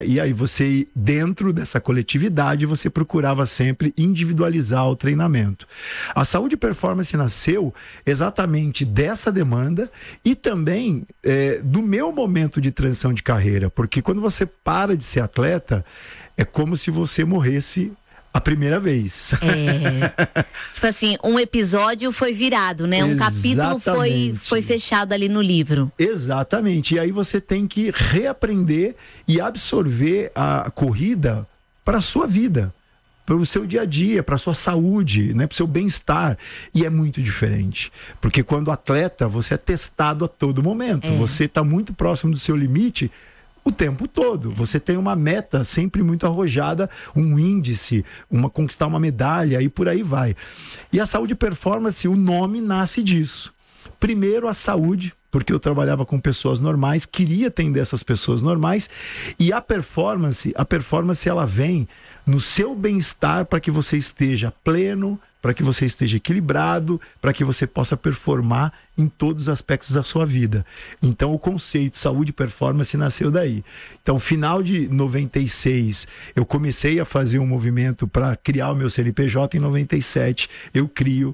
E aí você, dentro dessa coletividade, você procurava sempre individualizar o treinamento. A Saúde e Performance nasceu exatamente dessa demanda e também do meu momento de transição de carreira, porque quando você para de ser atleta, é como se você morresse a primeira vez. Tipo assim, um episódio foi virado, né? Um capítulo foi fechado ali no livro. Exatamente. E aí você tem que reaprender e absorver a corrida para a sua vida, para o seu dia a dia, para a sua saúde, né? Para o seu bem-estar. E é muito diferente. Porque quando atleta, você é testado a todo momento. Você está muito próximo do seu limite o tempo todo. Você tem uma meta sempre muito arrojada, um índice, conquistar uma medalha e por aí vai. E a Saúde e Performance, o nome nasce disso. Primeiro a saúde, porque eu trabalhava com pessoas normais, queria atender essas pessoas normais, e a performance ela vem no seu bem-estar para que você esteja pleno, para que você esteja equilibrado, para que você possa performar em todos os aspectos da sua vida. Então o conceito saúde e performance nasceu daí. Então, final de 96, eu comecei a fazer um movimento para criar o meu CNPJ. Em 97 eu crio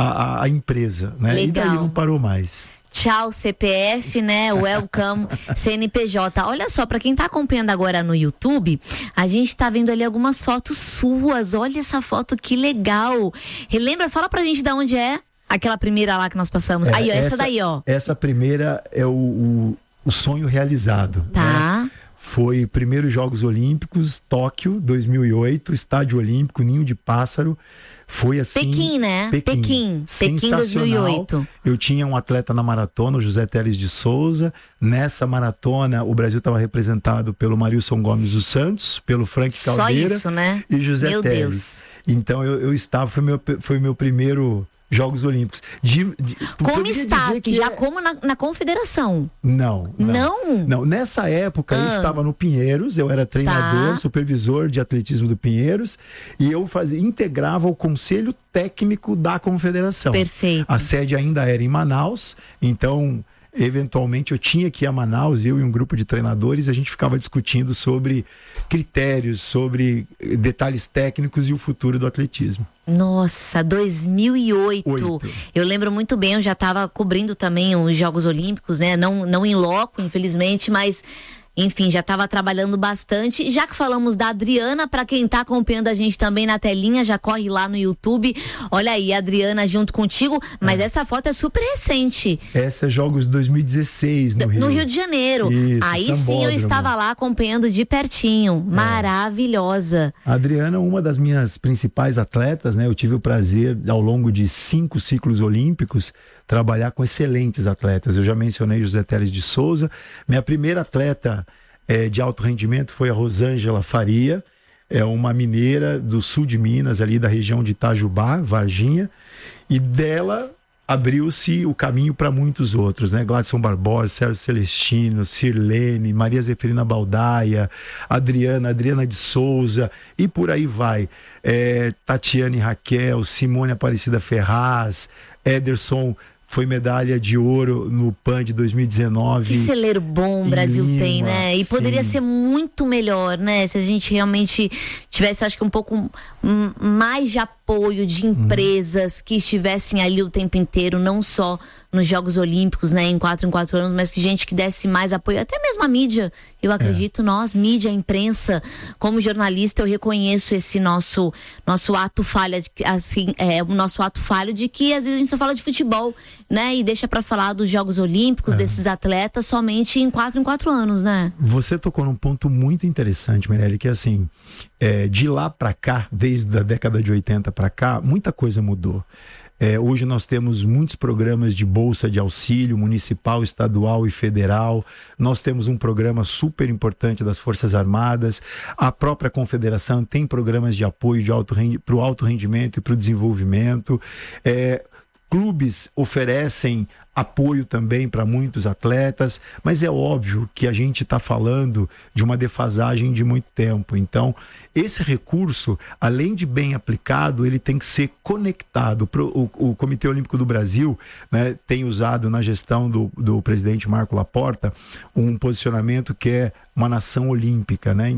a empresa, né? Legal. E daí não parou mais. Tchau CPF, né? Welcome CNPJ. Olha só, para quem tá acompanhando agora no YouTube, a gente tá vendo ali algumas fotos suas. Olha essa foto, que legal. Relembra, fala pra gente de onde é aquela primeira lá que nós passamos. Aí, ó, essa daí, ó. Essa primeira é o sonho realizado. Tá. Né? Foi primeiros Jogos Olímpicos, Tóquio, 2008, Estádio Olímpico, Ninho de Pássaro. Foi assim... Pequim, né? Pequim 2008. Eu tinha um atleta na maratona, o José Teles de Souza. Nessa maratona, o Brasil estava representado pelo Marilson Gomes dos Santos, pelo Frank Caldeira. Só isso, né? E José Meu Teles. Deus. Então eu estava, foi meu primeiro Jogos Olímpicos. Como staff, já como na confederação? Não. Nessa época eu estava no Pinheiros, eu era treinador, supervisor de atletismo do Pinheiros, e eu integrava o conselho técnico da confederação. Perfeito. A sede ainda era em Manaus, então eventualmente eu tinha que ir a Manaus, eu e um grupo de treinadores, a gente ficava discutindo sobre critérios, sobre detalhes técnicos e o futuro do atletismo. Nossa, 2008. Eu lembro muito bem, eu já estava cobrindo também os Jogos Olímpicos, né? Não em loco, infelizmente, mas... Enfim, já estava trabalhando bastante. Já que falamos da Adriana, para quem está acompanhando a gente também na telinha, já corre lá no YouTube. Olha aí, a Adriana junto contigo. Mas essa foto é super recente. Essa é Jogos de 2016, no Rio. No Rio de Janeiro. Isso, aí Sambódromo. Sim, eu estava lá acompanhando de pertinho. Maravilhosa. A Adriana é uma das minhas principais atletas, né? Eu tive o prazer, ao longo de 5 ciclos olímpicos, trabalhar com excelentes atletas. Eu já mencionei José Teles de Souza. Minha primeira atleta de alto rendimento foi a Rosângela Faria, é uma mineira do sul de Minas, ali da região de Itajubá, Varginha, e dela abriu-se o caminho para muitos outros, né? Gladson Barbosa, Sérgio Celestino, Sirlene, Maria Zeferina Baldaia, Adriana de Souza, e por aí vai. Tatiane Raquel, Simone Aparecida Ferraz, Ederson foi medalha de ouro no PAN de 2019. Que celeiro bom o Brasil tem, né? E poderia sim. ser muito melhor, né? Se a gente realmente tivesse, acho que um pouco mais de apoio de empresas que estivessem ali o tempo inteiro, não só nos Jogos Olímpicos, né? Em 4 anos, mas que gente que desse mais apoio, até mesmo a mídia. Eu acredito, nós, mídia, imprensa, como jornalista, eu reconheço esse nosso ato falha, assim, o nosso ato falho de que às vezes a gente só fala de futebol, né? E deixa pra falar dos Jogos Olímpicos, desses atletas, somente em 4 anos, né? Você tocou num ponto muito interessante, Mirelle, que assim, de lá pra cá, desde a década de 80 pra cá, muita coisa mudou. Hoje nós temos muitos programas de bolsa de auxílio municipal, estadual e federal. Nós temos um programa super importante das Forças Armadas. A própria Confederação tem programas de apoio para o alto rendimento e para o desenvolvimento. clubes oferecem apoio também para muitos atletas, mas é óbvio que a gente está falando de uma defasagem de muito tempo. Então, esse recurso, além de bem aplicado, ele tem que ser conectado. O Comitê Olímpico do Brasil, né, tem usado na gestão do presidente Marco Laporta um posicionamento que é uma nação olímpica, né?